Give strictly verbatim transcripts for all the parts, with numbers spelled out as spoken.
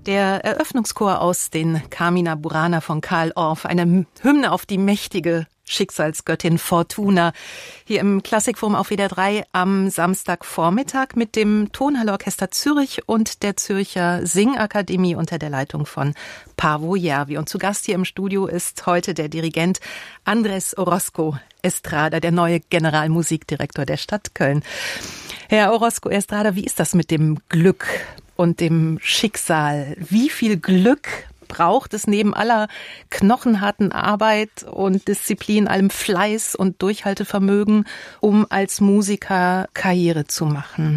Der Eröffnungschor aus den Carmina Burana von Carl Orff, eine Hymne auf die mächtige Schicksalsgöttin Fortuna, hier im Klassikforum auf W D R drei am Samstagvormittag mit dem Tonhalleorchester Zürich und der Zürcher Singakademie unter der Leitung von Paavo Järvi. Und zu Gast hier im Studio ist heute der Dirigent Andrés Orozco Estrada, der neue Generalmusikdirektor der Stadt Köln. Herr Orozco Estrada, wie ist das mit dem Glück und dem Schicksal? Wie viel Glück braucht es neben aller knochenharten Arbeit und Disziplin, allem Fleiß und Durchhaltevermögen, um als Musiker Karriere zu machen?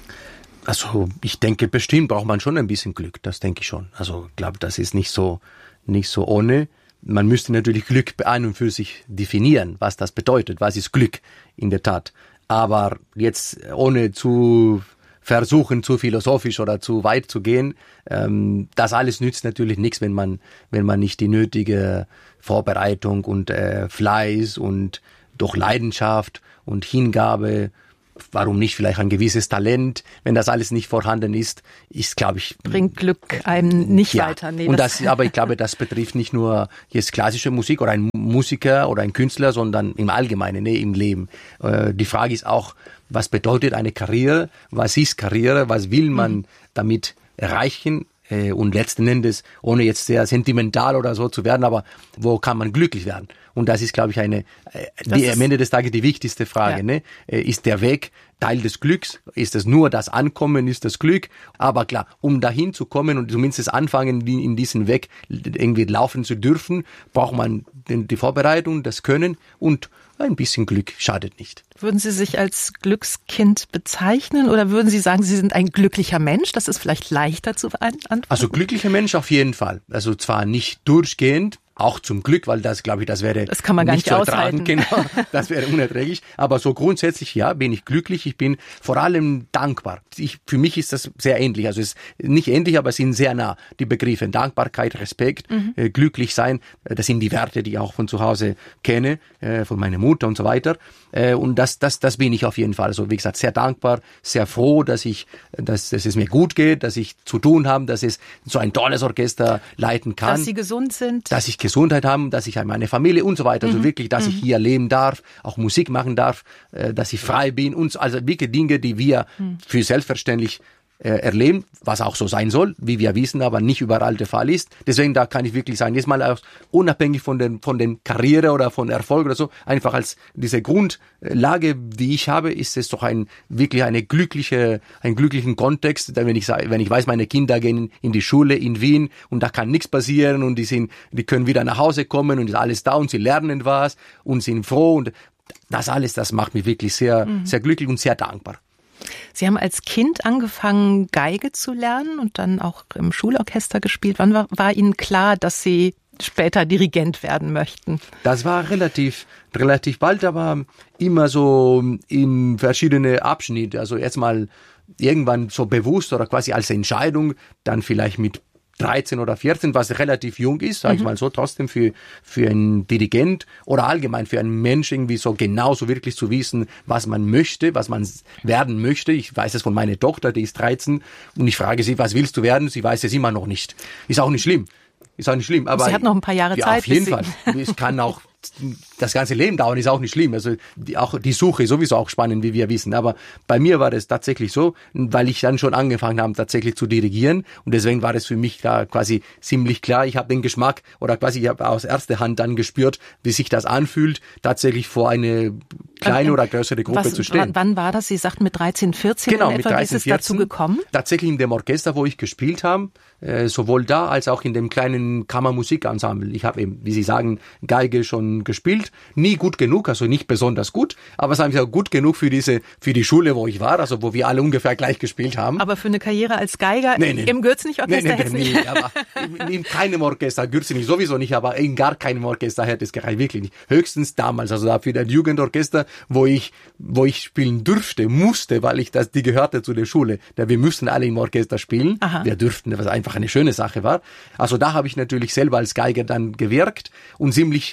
Also ich denke, bestimmt braucht man schon ein bisschen Glück, das denke ich schon. Also ich glaube, das ist nicht so, nicht so ohne. Man müsste natürlich Glück an und für sich definieren, was das bedeutet, was ist Glück in der Tat. Aber jetzt ohne zu versuchen, zu philosophisch oder zu weit zu gehen, ähm, das alles nützt natürlich nichts, wenn man wenn man nicht die nötige Vorbereitung und äh, Fleiß und durch Leidenschaft und Hingabe, warum nicht vielleicht ein gewisses Talent, wenn das alles nicht vorhanden ist, ist, glaube ich... Bringt Glück einem nicht ja. weiter. Nee, und das das, aber ich glaube, das betrifft nicht nur jetzt klassische Musik oder ein Musiker oder ein Künstler, sondern im Allgemeinen, nee, im Leben. Äh, die Frage ist auch, was bedeutet eine Karriere? Was ist Karriere? Was will man mhm. damit erreichen? Und letzten Endes, ohne jetzt sehr sentimental oder so zu werden, aber wo kann man glücklich werden? Und das ist, glaube ich, eine, die, am Ende des Tages die wichtigste Frage. Ja. Ne? Ist der Weg Teil des Glücks? Ist es nur das Ankommen, ist das Glück? Aber klar, um dahin zu kommen und zumindest anfangen, in diesen Weg irgendwie laufen zu dürfen, braucht man die Vorbereitung, das Können und ein bisschen Glück schadet nicht. Würden Sie sich als Glückskind bezeichnen oder würden Sie sagen, Sie sind ein glücklicher Mensch? Das ist vielleicht leichter zu beantworten. Also glücklicher Mensch auf jeden Fall. Also zwar nicht durchgehend, auch zum Glück, weil das, glaube ich, das wäre das kann man gar nicht, nicht aushalten. Genau, das wäre unerträglich. Aber so grundsätzlich, ja, bin ich glücklich. Ich bin vor allem dankbar. Ich, für mich ist das sehr ähnlich. Also es ist nicht ähnlich, aber es sind sehr nah, die Begriffe. Dankbarkeit, Respekt, mhm. äh, glücklich sein. Das sind die Werte, die ich auch von zu Hause kenne, äh, von meiner Mutter und so weiter. Äh, und das, das, das bin ich auf jeden Fall. Also wie gesagt, sehr dankbar, sehr froh, dass ich, dass, dass es mir gut geht, dass ich zu tun habe, dass es so ein tolles Orchester leiten kann. Dass Sie gesund sind. Dass ich Gesundheit haben, dass ich meine Familie und so weiter, also mhm. wirklich, dass mhm. ich hier leben darf, auch Musik machen darf, äh, dass ich frei bin und so, also wirklich Dinge, die wir mhm. für selbstverständlich äh, erleben, was auch so sein soll, wie wir wissen, aber nicht überall der Fall ist. Deswegen, da kann ich wirklich sagen, jetzt mal aus, unabhängig von den, von den Karriere oder von Erfolg oder so, einfach als diese Grundlage, die ich habe, ist es doch ein, wirklich eine glückliche, einen glücklichen Kontext, wenn ich sage, wenn ich weiß, meine Kinder gehen in die Schule in Wien und da kann nichts passieren und die sind, die können wieder nach Hause kommen und ist alles da und sie lernen was und sind froh und das alles, das macht mich wirklich sehr, mhm. sehr glücklich und sehr dankbar. Sie haben als Kind angefangen, Geige zu lernen und dann auch im Schulorchester gespielt. Wann war, war Ihnen klar, dass Sie später Dirigent werden möchten? Das war relativ, relativ bald, aber immer so in verschiedene Abschnitte. Also erstmal irgendwann so bewusst oder quasi als Entscheidung, dann vielleicht mit dreizehn oder vierzehn, was relativ jung ist, sag ich mhm. mal so, trotzdem für, für einen Dirigent oder allgemein für einen Mensch irgendwie so genauso wirklich zu wissen, was man möchte, was man werden möchte. Ich weiß es von meiner Tochter, die ist dreizehn und ich frage sie, was willst du werden? Sie weiß es immer noch nicht. Ist auch nicht schlimm. Ist auch nicht schlimm. Aber sie hat noch ein paar Jahre ja, Zeit. Auf jeden Fall. Es kann auch das ganze Leben dauern, ist auch nicht schlimm. Also die, auch die Suche ist sowieso auch spannend, wie wir wissen. Aber bei mir war das tatsächlich so, weil ich dann schon angefangen habe, tatsächlich zu dirigieren. Und deswegen war das für mich da quasi ziemlich klar. Ich habe den Geschmack oder quasi ich habe aus erster Hand dann gespürt, wie sich das anfühlt, tatsächlich vor eine kleine oder größere Gruppe Was, zu stehen. Wann war das? Sie sagten mit dreizehn, vierzehn genau, in etwa. Mit dreizehn, wie ist es vierzehn, dazu gekommen? Tatsächlich in dem Orchester, wo ich gespielt habe, äh, sowohl da als auch in dem kleinen Kammermusikensemble. Ich habe eben, wie Sie sagen, Geige schon gespielt. Nie gut genug, also nicht besonders gut, aber sagen wir gut genug für diese, für die Schule, wo ich war, also wo wir alle ungefähr gleich gespielt haben. Aber für eine Karriere als Geiger nee, nee. im Gürzenich-Orchester nee, nee, hätte nee, es nicht. Aber in, in keinem Orchester, Gürzenich sowieso nicht, aber in gar keinem Orchester hätte es gereicht, wirklich nicht. Höchstens damals, also da für das Jugendorchester, wo ich, wo ich spielen durfte, musste, weil ich das, die gehörte zu der Schule. Da wir müssen alle im Orchester spielen. Aha. Wir durften, was einfach eine schöne Sache war. Also da habe ich natürlich selber als Geiger dann gewirkt und ziemlich, ziemlich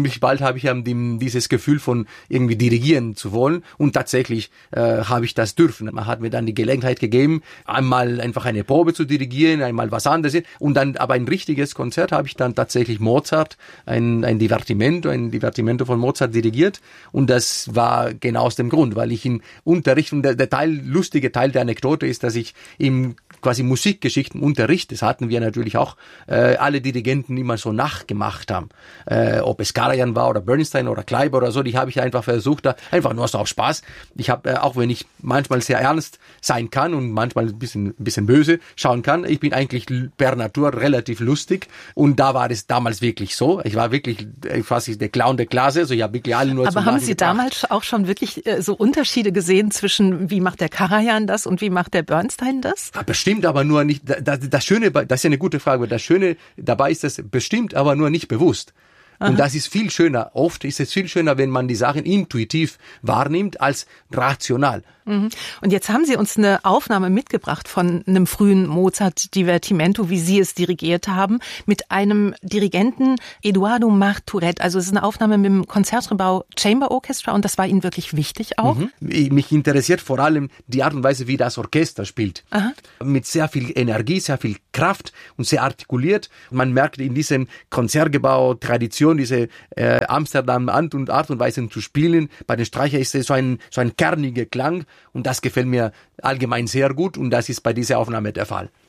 ziemlich bald habe ich ähm, die, dieses Gefühl von irgendwie dirigieren zu wollen und tatsächlich äh, habe ich das dürfen. Man hat mir dann die Gelegenheit gegeben, einmal einfach eine Probe zu dirigieren, einmal was anderes und dann aber ein richtiges Konzert habe ich dann tatsächlich Mozart, ein, ein Divertimento, ein Divertimento von Mozart dirigiert und das war genau aus dem Grund, weil ich im Unterricht, und der, der Teil, lustige Teil der Anekdote ist, dass ich im quasi Musikgeschichtenunterricht, das hatten wir natürlich auch, äh, alle Dirigenten immer so nachgemacht haben. Äh, ob es Karajan war oder Bernstein oder Kleiber oder so, die habe ich einfach versucht, da einfach nur so auf Spaß. Ich habe, äh, auch wenn ich manchmal sehr ernst sein kann und manchmal ein bisschen, ein bisschen böse schauen kann, ich bin eigentlich per Natur relativ lustig und da war es damals wirklich so. Ich war wirklich äh, quasi der Clown der Klasse, also ich habe wirklich alle nur Aber zum haben Lachen Sie gebracht. damals auch schon wirklich äh, so Unterschiede gesehen zwischen, wie macht der Karajan das und wie macht der Bernstein das? Ja, bestimmt, aber nur nicht, das, das Schöne, das ist ja eine gute Frage, das Schöne dabei ist, das bestimmt, aber nur nicht bewusst. Und das ist viel schöner. Oft ist es viel schöner, wenn man die Sachen intuitiv wahrnimmt, als rational. Und jetzt haben Sie uns eine Aufnahme mitgebracht von einem frühen Mozart-Divertimento, wie Sie es dirigiert haben, mit einem Dirigenten Eduardo Marturet. Also es ist eine Aufnahme mit dem Concertgebouw Chamber Orchestra und das war Ihnen wirklich wichtig auch? Mhm. Mich interessiert vor allem die Art und Weise, wie das Orchester spielt. Aha. Mit sehr viel Energie, sehr viel Kraft und sehr artikuliert. Man merkt in diesem Concertgebouw-Tradition, diese äh, Amsterdam Art und Art und Weise zu spielen. Bei den Streichern ist es so ein, so ein kerniger Klang und das gefällt mir allgemein sehr gut und das ist bei dieser Aufnahme der Fall.